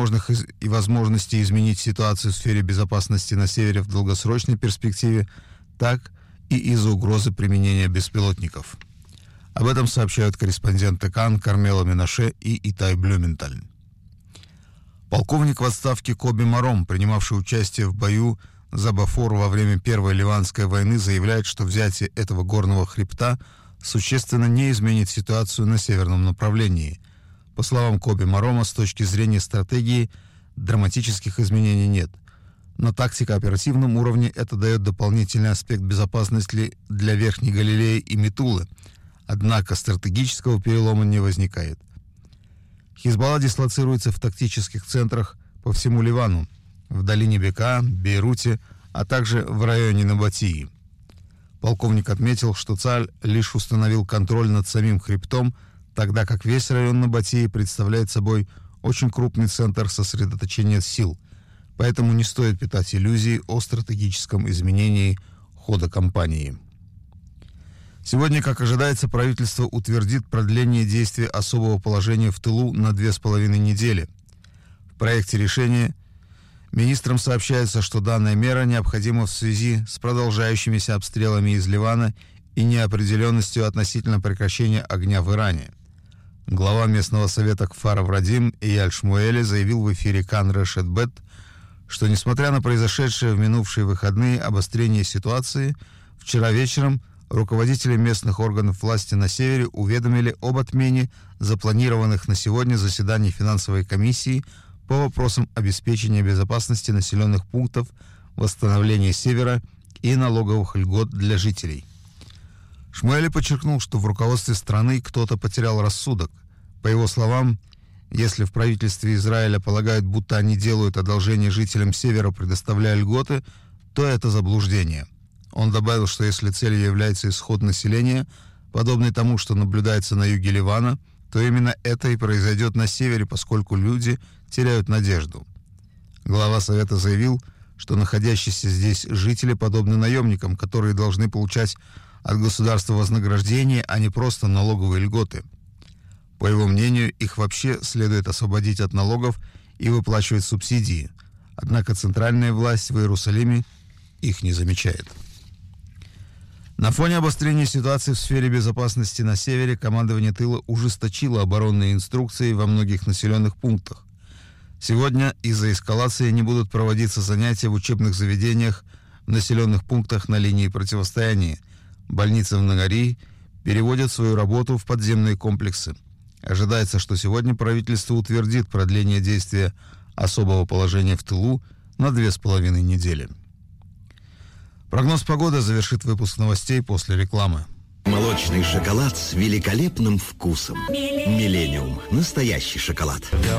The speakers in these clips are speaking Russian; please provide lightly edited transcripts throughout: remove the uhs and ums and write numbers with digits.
и возможностей изменить ситуацию в сфере безопасности на севере в долгосрочной перспективе, так и из-за угрозы применения беспилотников. Об этом сообщают корреспонденты КАН Кармела Менаше и Итай Блюменталь. Полковник в отставке Коби Маром, принимавший участие в бою за Бофор во время Первой Ливанской войны, заявляет, что взятие этого горного хребта существенно не изменит ситуацию на северном направлении. По словам Коби Марома, с точки зрения стратегии драматических изменений нет. На тактико-оперативном уровне это дает дополнительный аспект безопасности для Верхней Галилеи и Метулы, однако стратегического перелома не возникает. Хизбалла дислоцируется в тактических центрах по всему Ливану, в долине Бека, Бейруте, а также в районе Набатии. Полковник отметил, что Цааль лишь установил контроль над самим хребтом, тогда как весь район Набатии представляет собой очень крупный центр сосредоточения сил, поэтому не стоит питать иллюзий о стратегическом изменении хода кампании. Сегодня, как ожидается, правительство утвердит продление действия особого положения в тылу на 2,5 недели. В проекте решения министрам сообщается, что данная мера необходима в связи с продолжающимися обстрелами из Ливана и неопределенностью относительно прекращения огня в Иране. Глава местного совета Кфар Аврадим Ияль Шмуэли заявил в эфире Кан Решет Бет, что несмотря на произошедшее в минувшие выходные обострение ситуации, вчера вечером руководители местных органов власти на севере уведомили об отмене запланированных на сегодня заседаний финансовой комиссии по вопросам обеспечения безопасности населенных пунктов, восстановления севера и налоговых льгот для жителей. Шмуэли подчеркнул, что в руководстве страны кто-то потерял рассудок. По его словам, если в правительстве Израиля полагают, будто они делают одолжение жителям севера, предоставляя льготы, то это заблуждение. Он добавил, что если целью является исход населения, подобный тому, что наблюдается на юге Ливана, то именно это и произойдет на севере, поскольку люди теряют надежду. Глава Совета заявил, что находящиеся здесь жители подобны наемникам, которые должны получать от государства вознаграждение, а не просто налоговые льготы. По его мнению, их вообще следует освободить от налогов и выплачивать субсидии. Однако центральная власть в Иерусалиме их не замечает. На фоне обострения ситуации в сфере безопасности на севере командование тыла ужесточило оборонные инструкции во многих населенных пунктах. Сегодня из-за эскалации не будут проводиться занятия в учебных заведениях в населенных пунктах на линии противостояния. Больницы в Нагари переводят свою работу в подземные комплексы. Ожидается, что сегодня правительство утвердит продление действия особого положения в тылу на 2,5 недели. Прогноз погоды завершит выпуск новостей после рекламы. Молочный шоколад с великолепным вкусом. Миллениум. Настоящий шоколад.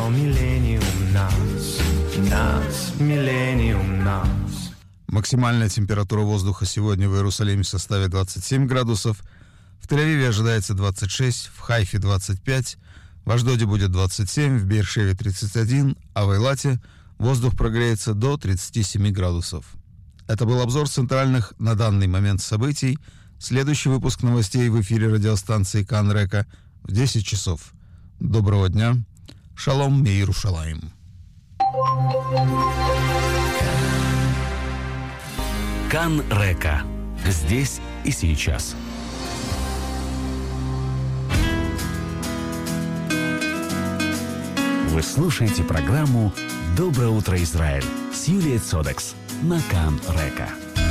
Максимальная температура воздуха сегодня в Иерусалиме составит 27 градусов, в Тель-Авиве ожидается 26, в Хайфе 25, в Ашдоде будет 27, в Бейер-Шеве 31, а в Эйлате воздух прогреется до 37 градусов. Это был обзор центральных на данный момент событий. Следующий выпуск новостей в эфире радиостанции Кан Река в 10 часов. Доброго дня. Шалом Меирушалаим. Кан Река. Здесь и сейчас. Вы слушаете программу «Доброе утро, Израиль» с Юлией Цодекс на Кан Река.